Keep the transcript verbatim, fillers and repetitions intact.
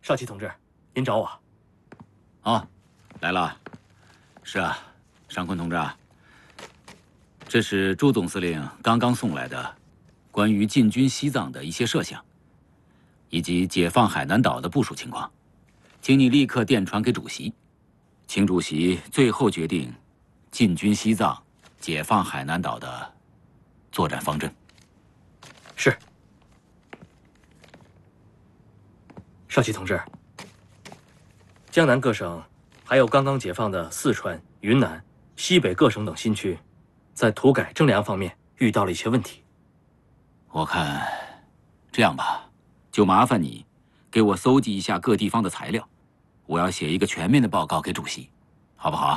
少奇同志，您找我？ 哦，来了。是啊，尚坤同志啊，这是朱总司令刚刚送来的关于进军西藏的一些设想，以及解放海南岛的部署情况，请你立刻电传给主席，请主席最后决定进军西藏、解放海南岛的作战方针。 是。少奇同志，江南各省，还有刚刚解放的四川、云南、西北各省等新区，在土改征粮方面遇到了一些问题。 我看，这样吧，就麻烦你给我搜集一下各地方的材料，我要写一个全面的报告给主席，好不好啊？